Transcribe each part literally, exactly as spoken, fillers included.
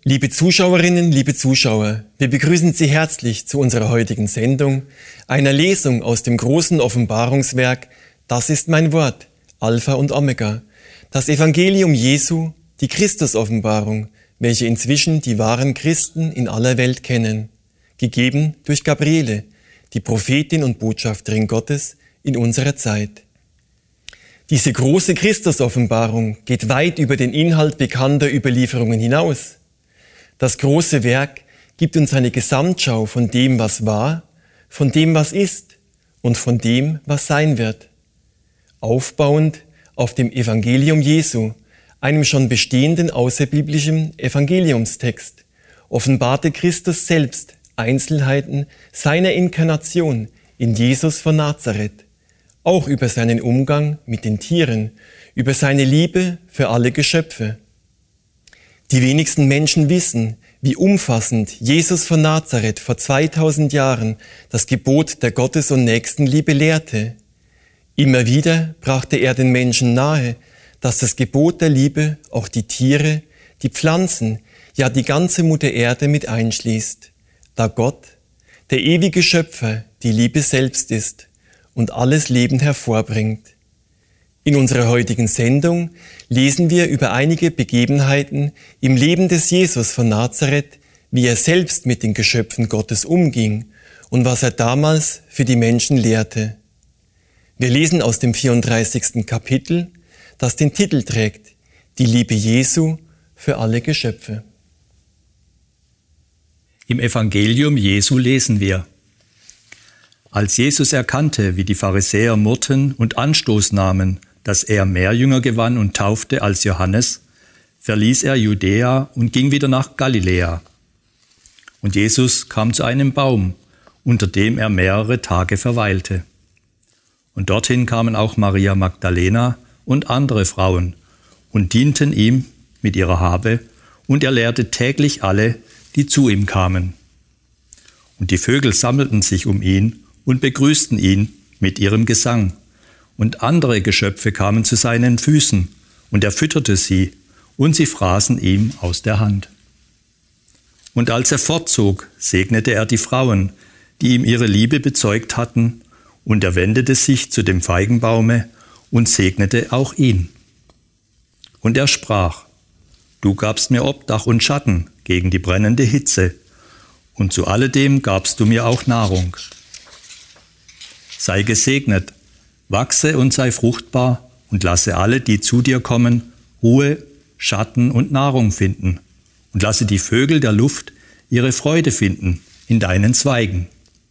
Liebe Zuschauerinnen, liebe Zuschauer, wir begrüßen Sie herzlich zu unserer heutigen Sendung, einer Lesung aus dem großen Offenbarungswerk Das ist mein Wort, Alpha und Omega, das Evangelium Jesu, die Christusoffenbarung, welche inzwischen die wahren Christen in aller Welt kennen, gegeben durch Gabriele, die Prophetin und Botschafterin Gottes in unserer Zeit. Diese große Christusoffenbarung geht weit über den Inhalt bekannter Überlieferungen hinaus. Das große Werk gibt uns eine Gesamtschau von dem, was war, von dem, was ist und von dem, was sein wird. Aufbauend auf dem Evangelium Jesu, einem schon bestehenden außerbiblischen Evangeliumstext, offenbarte Christus selbst Einzelheiten seiner Inkarnation in Jesus von Nazareth, auch über seinen Umgang mit den Tieren, über seine Liebe für alle Geschöpfe. Die wenigsten Menschen wissen, wie umfassend Jesus von Nazareth vor zweitausend Jahren das Gebot der Gottes- und Nächstenliebe lehrte. Immer wieder brachte er den Menschen nahe, dass das Gebot der Liebe auch die Tiere, die Pflanzen, ja die ganze Mutter Erde mit einschließt, da Gott, der ewige Schöpfer, die Liebe selbst ist und alles Leben hervorbringt. In unserer heutigen Sendung lesen wir über einige Begebenheiten im Leben des Jesus von Nazareth, wie er selbst mit den Geschöpfen Gottes umging und was er damals für die Menschen lehrte. Wir lesen aus dem vierunddreißigsten Kapitel, das den Titel trägt, die Liebe Jesu für alle Geschöpfe. Im Evangelium Jesu lesen wir: Als Jesus erkannte, wie die Pharisäer murrten und Anstoß nahmen, dass er mehr Jünger gewann und taufte als Johannes, verließ er Judäa und ging wieder nach Galiläa. Und Jesus kam zu einem Baum, unter dem er mehrere Tage verweilte. Und dorthin kamen auch Maria Magdalena und andere Frauen und dienten ihm mit ihrer Habe, und er lehrte täglich alle, die zu ihm kamen. Und die Vögel sammelten sich um ihn und begrüßten ihn mit ihrem Gesang. Und andere Geschöpfe kamen zu seinen Füßen, und er fütterte sie, und sie fraßen ihm aus der Hand. Und als er fortzog, segnete er die Frauen, die ihm ihre Liebe bezeugt hatten, und er wendete sich zu dem Feigenbaume und segnete auch ihn. Und er sprach: Du gabst mir Obdach und Schatten gegen die brennende Hitze, und zu alledem gabst du mir auch Nahrung. Sei gesegnet, wachse und sei fruchtbar und lasse alle, die zu dir kommen, Ruhe, Schatten und Nahrung finden, und lasse die Vögel der Luft ihre Freude finden in deinen Zweigen.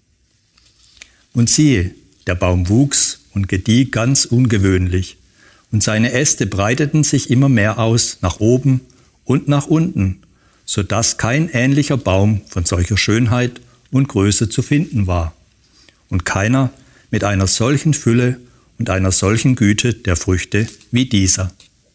Und siehe, der Baum wuchs und gedieh ganz ungewöhnlich, und seine Äste breiteten sich immer mehr aus, nach oben und nach unten, so dass kein ähnlicher Baum von solcher Schönheit und Größe zu finden war, und keiner mit einer solchen Fülle und einer solchen Güte der Früchte wie dieser.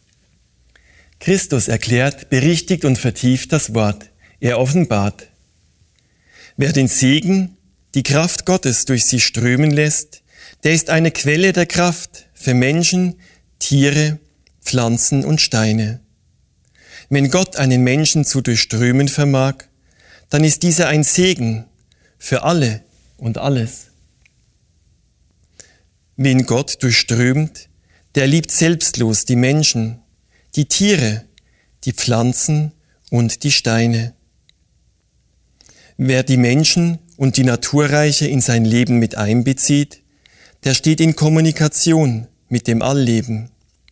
Christus erklärt, berichtigt und vertieft das Wort. Er offenbart: Wer den Segen, die Kraft Gottes durch sie strömen lässt, der ist eine Quelle der Kraft für Menschen, Tiere, Pflanzen und Steine. Wenn Gott einen Menschen zu durchströmen vermag, dann ist dieser ein Segen für alle und alles. Wen Gott durchströmt, der liebt selbstlos die Menschen, die Tiere, die Pflanzen und die Steine. Wer die Menschen und die Naturreiche in sein Leben mit einbezieht, der steht in Kommunikation mit dem Allleben.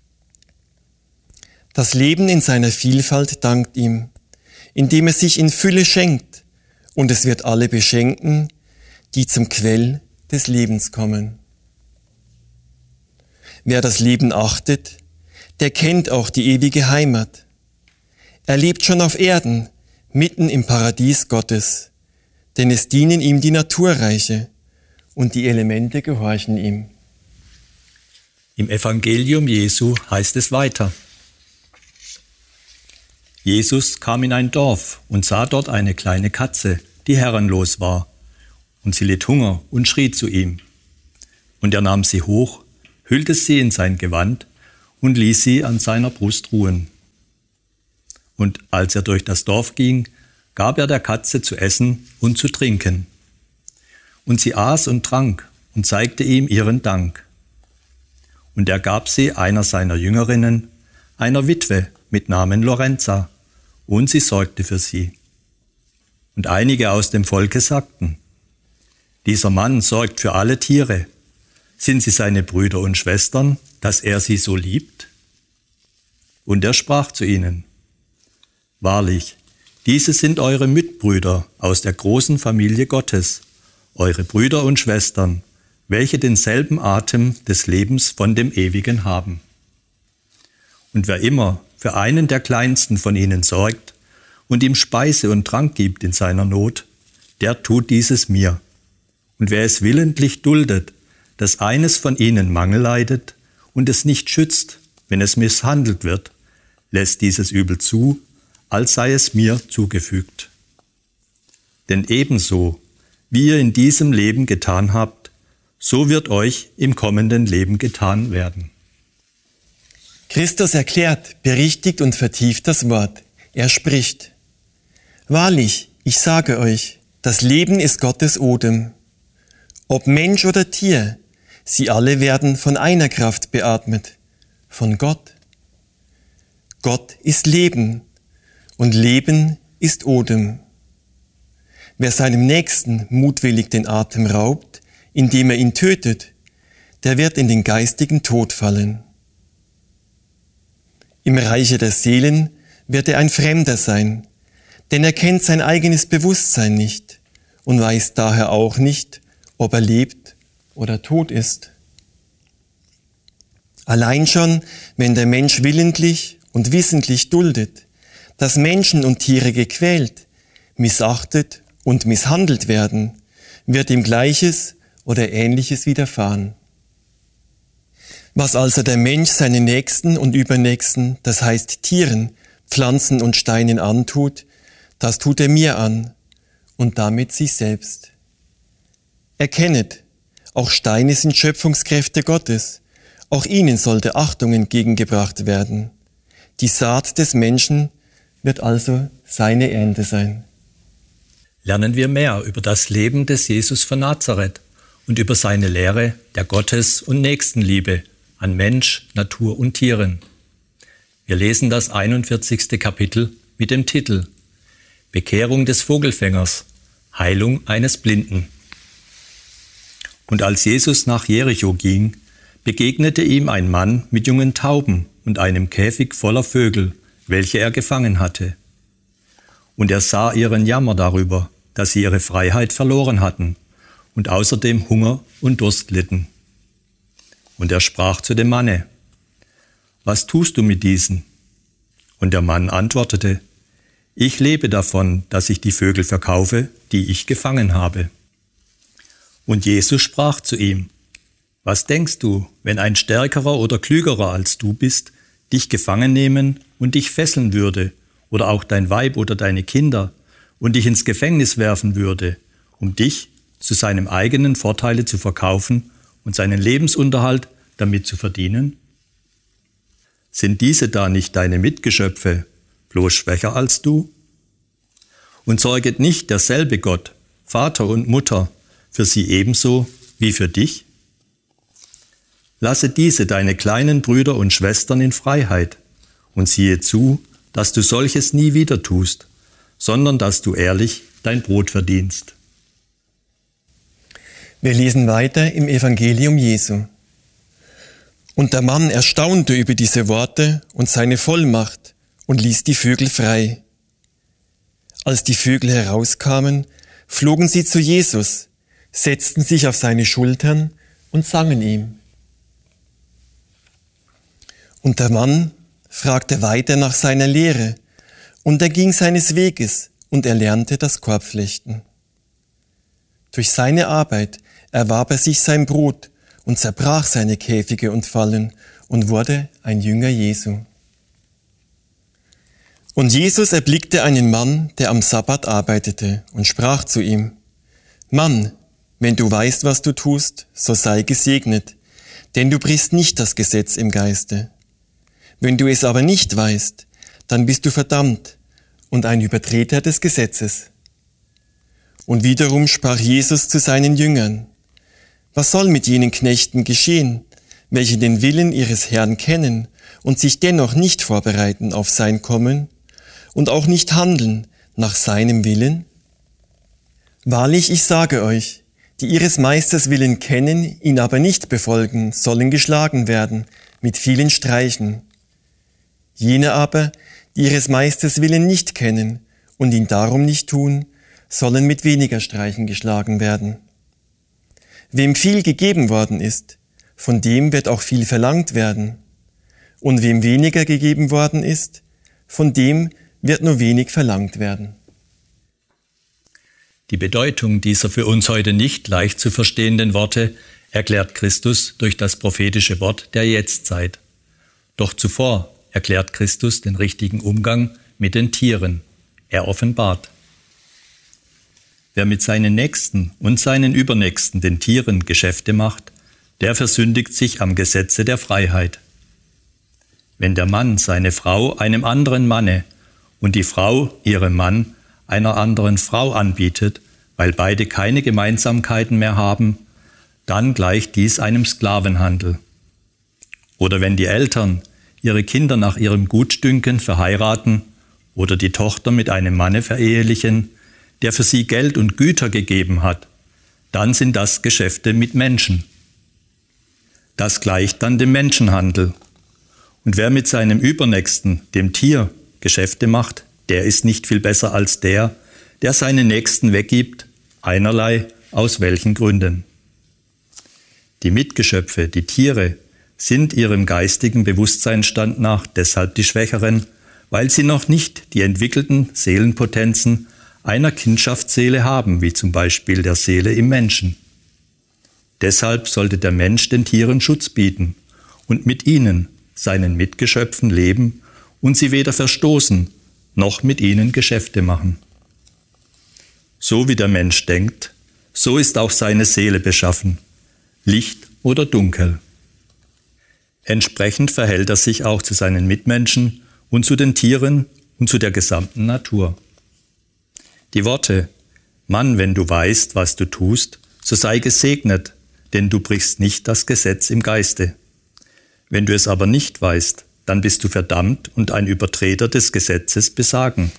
Das Leben in seiner Vielfalt dankt ihm, indem es sich in Fülle schenkt, und es wird alle beschenken, die zum Quell des Lebens kommen. Wer das Leben achtet, der kennt auch die ewige Heimat. Er lebt schon auf Erden, mitten im Paradies Gottes, denn es dienen ihm die Naturreiche und die Elemente gehorchen ihm. Im Evangelium Jesu heißt es weiter: Jesus kam in ein Dorf und sah dort eine kleine Katze, die herrenlos war, und sie litt Hunger und schrie zu ihm. Und er nahm sie hoch, hüllte sie in sein Gewand und ließ sie an seiner Brust ruhen. Und als er durch das Dorf ging, gab er der Katze zu essen und zu trinken. Und sie aß und trank und zeigte ihm ihren Dank. Und er gab sie einer seiner Jüngerinnen, einer Witwe mit Namen Lorenza, und sie sorgte für sie. Und einige aus dem Volke sagten: Dieser Mann sorgt für alle Tiere. Sind sie seine Brüder und Schwestern, dass er sie so liebt? Und er sprach zu ihnen: Wahrlich, diese sind eure Mitbrüder aus der großen Familie Gottes, eure Brüder und Schwestern, welche denselben Atem des Lebens von dem Ewigen haben. Und wer immer für einen der Kleinsten von ihnen sorgt und ihm Speise und Trank gibt in seiner Not, der tut dieses mir. Und wer es willentlich duldet, dass eines von ihnen Mangel leidet und es nicht schützt, wenn es misshandelt wird, lässt dieses Übel zu, als sei es mir zugefügt. Denn ebenso, wie ihr in diesem Leben getan habt, so wird euch im kommenden Leben getan werden. Christus erklärt, berichtigt und vertieft das Wort. Er spricht: Wahrlich, ich sage euch, das Leben ist Gottes Odem. Ob Mensch oder Tier, sie alle werden von einer Kraft beatmet, von Gott. Gott ist Leben und Leben ist Odem. Wer seinem Nächsten mutwillig den Atem raubt, indem er ihn tötet, der wird in den geistigen Tod fallen. Im Reiche der Seelen wird er ein Fremder sein, denn er kennt sein eigenes Bewusstsein nicht und weiß daher auch nicht, ob er lebt oder tot ist. Allein schon, wenn der Mensch willentlich und wissentlich duldet, dass Menschen und Tiere gequält, missachtet und misshandelt werden, wird ihm Gleiches oder Ähnliches widerfahren. Was also der Mensch seinen Nächsten und Übernächsten, das heißt Tieren, Pflanzen und Steinen antut, das tut er mir an und damit sich selbst. Erkennet, auch Steine sind Schöpfungskräfte Gottes, auch ihnen sollte Achtung entgegengebracht werden. Die Saat des Menschen wird also seine Ernte sein. Lernen wir mehr über das Leben des Jesus von Nazareth und über seine Lehre der Gottes- und Nächstenliebe an Mensch, Natur und Tieren. Wir lesen das einundvierzigste Kapitel mit dem Titel Bekehrung des Vogelfängers, Heilung eines Blinden. Und als Jesus nach Jericho ging, begegnete ihm ein Mann mit jungen Tauben und einem Käfig voller Vögel, welche er gefangen hatte. Und er sah ihren Jammer darüber, dass sie ihre Freiheit verloren hatten und außerdem Hunger und Durst litten. Und er sprach zu dem Manne: Was tust du mit diesen? Und der Mann antwortete: Ich lebe davon, dass ich die Vögel verkaufe, die ich gefangen habe. Und Jesus sprach zu ihm: Was denkst du, wenn ein Stärkerer oder Klügerer als du bist, dich gefangen nehmen und dich fesseln würde, oder auch dein Weib oder deine Kinder, und dich ins Gefängnis werfen würde, um dich zu seinem eigenen Vorteile zu verkaufen und seinen Lebensunterhalt damit zu verdienen? Sind diese da nicht deine Mitgeschöpfe, bloß schwächer als du? Und sorget nicht derselbe Gott, Vater und Mutter, für sie ebenso wie für dich? Lasse diese deine kleinen Brüder und Schwestern in Freiheit und siehe zu, dass du solches nie wieder tust, sondern dass du ehrlich dein Brot verdienst. Wir lesen weiter im Evangelium Jesu. Und der Mann erstaunte über diese Worte und seine Vollmacht und ließ die Vögel frei. Als die Vögel herauskamen, flogen sie zu Jesus, setzten sich auf seine Schultern und sangen ihm. Und der Mann fragte weiter nach seiner Lehre, und er ging seines Weges und erlernte das Korbflechten. Durch seine Arbeit erwarb er sich sein Brot und zerbrach seine Käfige und Fallen und wurde ein Jünger Jesu. Und Jesus erblickte einen Mann, der am Sabbat arbeitete, und sprach zu ihm: Mann, wenn du weißt, was du tust, so sei gesegnet, denn du brichst nicht das Gesetz im Geiste. Wenn du es aber nicht weißt, dann bist du verdammt und ein Übertreter des Gesetzes. Und wiederum sprach Jesus zu seinen Jüngern: Was soll mit jenen Knechten geschehen, welche den Willen ihres Herrn kennen und sich dennoch nicht vorbereiten auf sein Kommen und auch nicht handeln nach seinem Willen? Wahrlich, ich sage euch, die ihres Meisters Willen kennen, ihn aber nicht befolgen, sollen geschlagen werden mit vielen Streichen. Jene aber, die ihres Meisters Willen nicht kennen und ihn darum nicht tun, sollen mit weniger Streichen geschlagen werden. Wem viel gegeben worden ist, von dem wird auch viel verlangt werden. Und wem weniger gegeben worden ist, von dem wird nur wenig verlangt werden. Die Bedeutung dieser für uns heute nicht leicht zu verstehenden Worte erklärt Christus durch das prophetische Wort der Jetztzeit. Doch zuvor erklärt Christus den richtigen Umgang mit den Tieren. Er offenbart: Wer mit seinen Nächsten und seinen Übernächsten, den Tieren, Geschäfte macht, der versündigt sich am Gesetze der Freiheit. Wenn der Mann seine Frau einem anderen Manne und die Frau ihrem Mann einer anderen Frau anbietet, weil beide keine Gemeinsamkeiten mehr haben, dann gleicht dies einem Sklavenhandel. Oder wenn die Eltern ihre Kinder nach ihrem Gutdünken verheiraten oder die Tochter mit einem Manne verehelichen, der für sie Geld und Güter gegeben hat, dann sind das Geschäfte mit Menschen. Das gleicht dann dem Menschenhandel. Und wer mit seinem Übernächsten, dem Tier, Geschäfte macht, der ist nicht viel besser als der, der seinen Nächsten weggibt, einerlei aus welchen Gründen. Die Mitgeschöpfe, die Tiere, sind ihrem geistigen Bewusstseinsstand nach deshalb die Schwächeren, weil sie noch nicht die entwickelten Seelenpotenzen einer Kindschaftsseele haben, wie zum Beispiel der Seele im Menschen. Deshalb sollte der Mensch den Tieren Schutz bieten und mit ihnen, seinen Mitgeschöpfen, leben und sie weder verstoßen, noch mit ihnen Geschäfte machen. So wie der Mensch denkt, so ist auch seine Seele beschaffen, Licht oder Dunkel. Entsprechend verhält er sich auch zu seinen Mitmenschen und zu den Tieren und zu der gesamten Natur. Die Worte: Mann, wenn du weißt, was du tust, so sei gesegnet, denn du brichst nicht das Gesetz im Geiste. Wenn du es aber nicht weißt, dann bist du verdammt und ein Übertreter des Gesetzes besagen.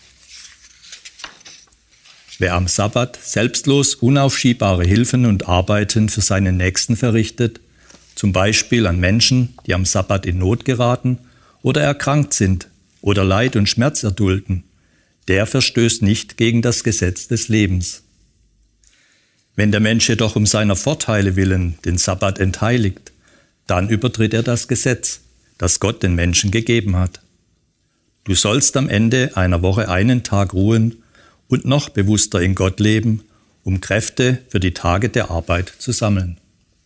Wer am Sabbat selbstlos unaufschiebbare Hilfen und Arbeiten für seinen Nächsten verrichtet, zum Beispiel an Menschen, die am Sabbat in Not geraten oder erkrankt sind oder Leid und Schmerz erdulden, der verstößt nicht gegen das Gesetz des Lebens. Wenn der Mensch jedoch um seiner Vorteile willen den Sabbat entheiligt, dann übertritt er das Gesetz, das Gott den Menschen gegeben hat. Du sollst am Ende einer Woche einen Tag ruhen und noch bewusster in Gott leben, um Kräfte für die Tage der Arbeit zu sammeln.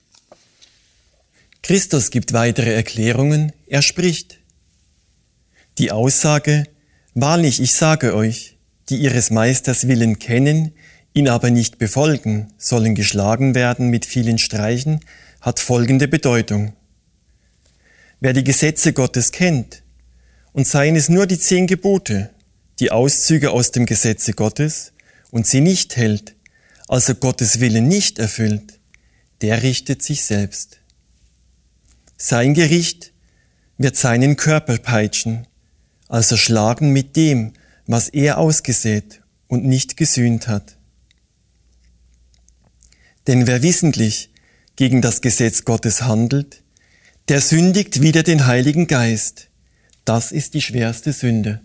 Christus gibt weitere Erklärungen, er spricht: Die Aussage: Wahrlich, ich sage euch, die ihres Meisters Willen kennen, ihn aber nicht befolgen, sollen geschlagen werden mit vielen Streichen, hat folgende Bedeutung. Wer die Gesetze Gottes kennt, und seien es nur die zehn Gebote, die Auszüge aus dem Gesetze Gottes, und sie nicht hält, also Gottes Willen nicht erfüllt, der richtet sich selbst. Sein Gericht wird seinen Körper peitschen, also schlagen mit dem, was er ausgesät und nicht gesühnt hat. Denn wer wissentlich gegen das Gesetz Gottes handelt, der sündigt wider den Heiligen Geist. Das ist die schwerste Sünde.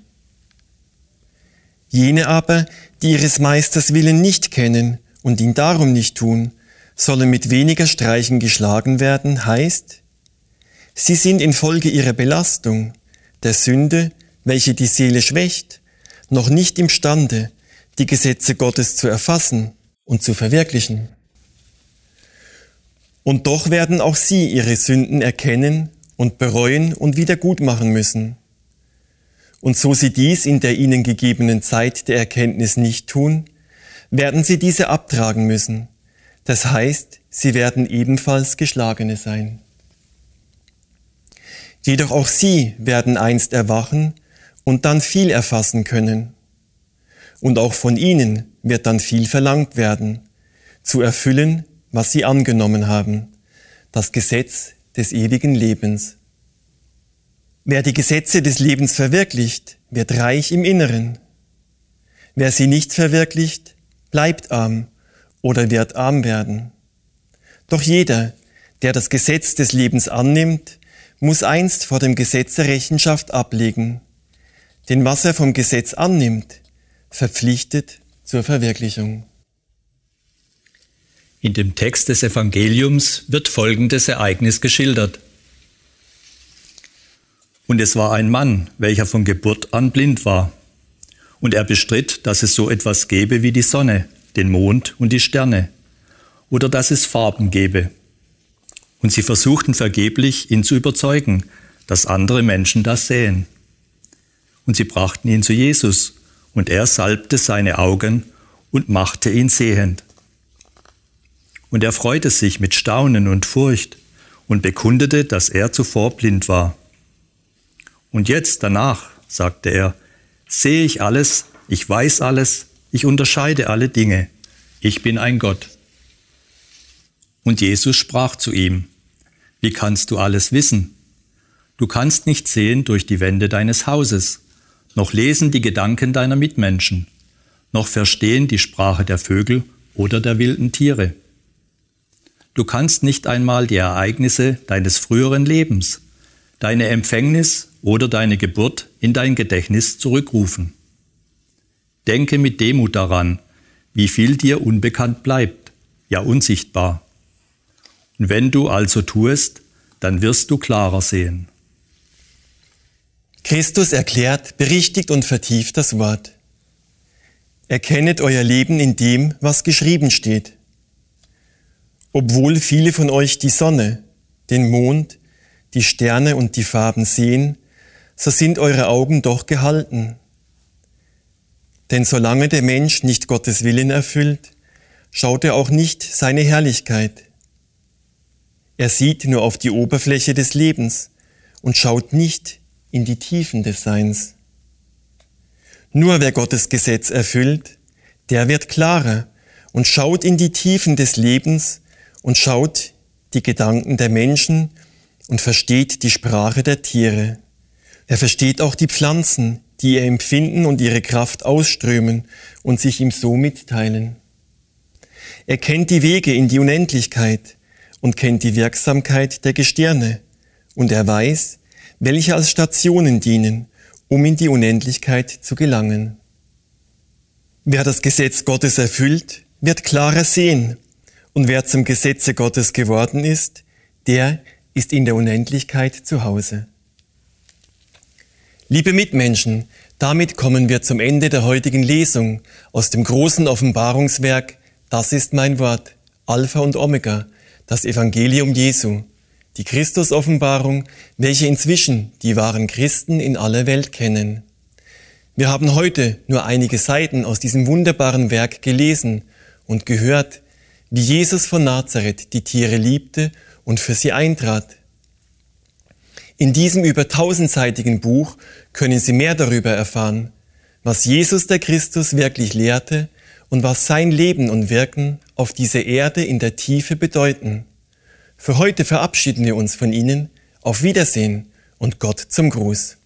Jene aber, die ihres Meisters Willen nicht kennen und ihn darum nicht tun, sollen mit weniger Streichen geschlagen werden, heißt, sie sind infolge ihrer Belastung, der Sünde, welche die Seele schwächt, noch nicht imstande, die Gesetze Gottes zu erfassen und zu verwirklichen. Und doch werden auch sie ihre Sünden erkennen und bereuen und wieder gut machen müssen. Und so sie dies in der ihnen gegebenen Zeit der Erkenntnis nicht tun, werden sie diese abtragen müssen. Das heißt, sie werden ebenfalls Geschlagene sein. Jedoch auch sie werden einst erwachen und dann viel erfassen können. Und auch von ihnen wird dann viel verlangt werden, zu erfüllen, was sie angenommen haben, das Gesetz des ewigen Lebens. Wer die Gesetze des Lebens verwirklicht, wird reich im Inneren. Wer sie nicht verwirklicht, bleibt arm oder wird arm werden. Doch jeder, der das Gesetz des Lebens annimmt, muss einst vor dem Gesetze Rechenschaft ablegen. Denn was er vom Gesetz annimmt, verpflichtet zur Verwirklichung. In dem Text des Evangeliums wird folgendes Ereignis geschildert. Und es war ein Mann, welcher von Geburt an blind war. Und er bestritt, dass es so etwas gäbe wie die Sonne, den Mond und die Sterne, oder dass es Farben gäbe. Und sie versuchten vergeblich, ihn zu überzeugen, dass andere Menschen das sähen. Und sie brachten ihn zu Jesus, und er salbte seine Augen und machte ihn sehend. Und er freute sich mit Staunen und Furcht und bekundete, dass er zuvor blind war. Und jetzt, danach, sagte er, sehe ich alles, ich weiß alles, ich unterscheide alle Dinge, ich bin ein Gott. Und Jesus sprach zu ihm, wie kannst du alles wissen? Du kannst nicht sehen durch die Wände deines Hauses, noch lesen die Gedanken deiner Mitmenschen, noch verstehen die Sprache der Vögel oder der wilden Tiere. Du kannst nicht einmal die Ereignisse deines früheren Lebens, deine Empfängnis oder deine Geburt in dein Gedächtnis zurückrufen. Denke mit Demut daran, wie viel dir unbekannt bleibt, ja unsichtbar. Und wenn du also tust, dann wirst du klarer sehen. Christus erklärt, berichtigt und vertieft das Wort. Erkennet euer Leben in dem, was geschrieben steht. Obwohl viele von euch die Sonne, den Mond, die Sterne und die Farben sehen, so sind eure Augen doch gehalten. Denn solange der Mensch nicht Gottes Willen erfüllt, schaut er auch nicht seine Herrlichkeit. Er sieht nur auf die Oberfläche des Lebens und schaut nicht in die Tiefen des Seins. Nur wer Gottes Gesetz erfüllt, der wird klarer und schaut in die Tiefen des Lebens und schaut die Gedanken der Menschen und versteht die Sprache der Tiere. Er versteht auch die Pflanzen, die ihr Empfinden und ihre Kraft ausströmen und sich ihm so mitteilen. Er kennt die Wege in die Unendlichkeit und kennt die Wirksamkeit der Gestirne, und er weiß, welche als Stationen dienen, um in die Unendlichkeit zu gelangen. Wer das Gesetz Gottes erfüllt, wird klarer sehen, und wer zum Gesetze Gottes geworden ist, der ist in der Unendlichkeit zu Hause. Liebe Mitmenschen, damit kommen wir zum Ende der heutigen Lesung aus dem großen Offenbarungswerk Das ist mein Wort, Alpha und Omega, das Evangelium Jesu, die Christus-Offenbarung, welche inzwischen die wahren Christen in aller Welt kennen. Wir haben heute nur einige Seiten aus diesem wunderbaren Werk gelesen und gehört, wie Jesus von Nazareth die Tiere liebte und für sie eintrat. In diesem über tausendseitigen Buch können Sie mehr darüber erfahren, was Jesus der Christus wirklich lehrte und was sein Leben und Wirken auf dieser Erde in der Tiefe bedeuten. Für heute verabschieden wir uns von Ihnen. Auf Wiedersehen und Gott zum Gruß.